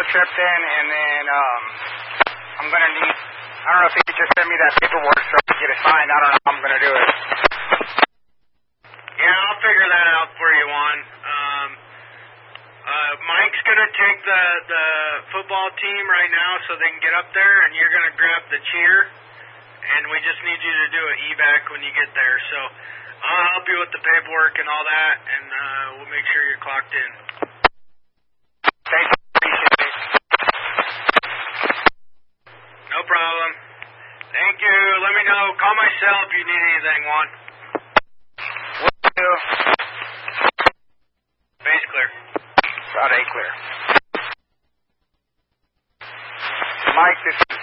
trip then, and then I'm going to need, I don't know if he could just send me that paperwork so I can get it signed. I don't know how I'm going to do it. Yeah, I'll figure that out for you, Juan. Mike's going to take the football team right now so they can get up there, and you're going to grab the cheer, and we just need you to do an evac when you get there. So I'll help you with the paperwork and all that, and we'll make sure you're clocked in. Thanks. Appreciate it. No problem. Thank you. Let me know. Call my cell if you need anything, Juan. Will do. Base clear. Route A clear. Mike, this is